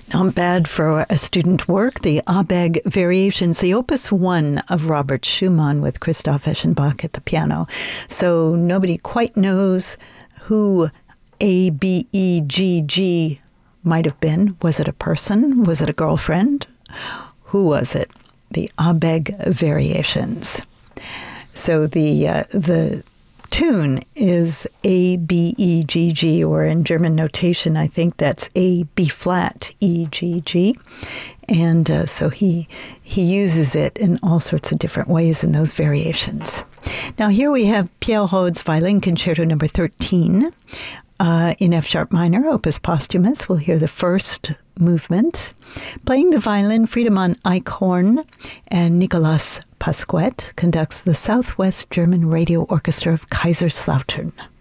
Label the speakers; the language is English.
Speaker 1: Not bad for a student work, the Abegg Variations, the Opus 1 of Robert Schumann with Christoph Eschenbach at the piano. So nobody quite knows who Abegg might have been. Was it a person? Was it a girlfriend? Who was it? The Abegg Variations. So the tune is Abegg, or in German notation, I think that's A B flat E G G, and so he uses it in all sorts of different ways in those variations. Now here we have Pierre Rode's Violin Concerto Number 13 in F sharp minor, Opus Posthumous. We'll hear the first movement. Playing the violin, Friedemann Eichhorn, and Nicolas Pasquet conducts the Southwest German Radio Orchestra of Kaiserslautern.